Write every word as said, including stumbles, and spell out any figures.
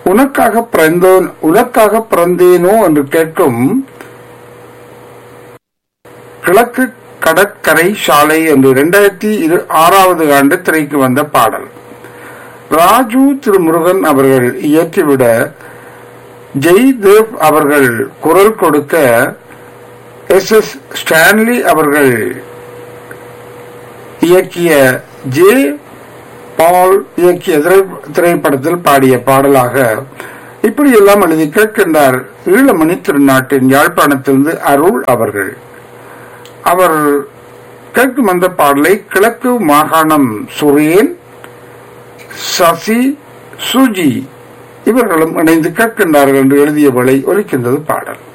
உனக்காக பிறந்தோன் உனக்காக பிறந்தேனோ என்று கேட்கும் கிழக்கு கடற்கரை சாலை என்று இரண்டாயிரத்தி ஆறாவது ஆண்டு திரைக்கு வந்த பாடல். ராஜு திருமுருகன் அவர்கள் இயற்றிவிட ஜெய்தேவ் அவர்கள் குரல் கொடுக்க எஸ் எஸ் ஸ்டான்லி அவர்கள் இயக்கிய ஜே பால் இயக்கிய திரைப்படத்தில் பாடிய பாடலாக இப்படியெல்லாம் எழுதி கேட்கின்றார் ஈழமணி திருநாட்டின் யாழ்ப்பாணத்திலிருந்து அருள் அவர்கள். அவர் கேட்கும் அந்த பாடலை கிழக்கு மாகாணம் சுரேன், சசி, சுஜி இவர்களும் இணைந்து கேட்கின்றார்கள் என்று எழுதியவளை ஒலிக்கின்றது பாடல்.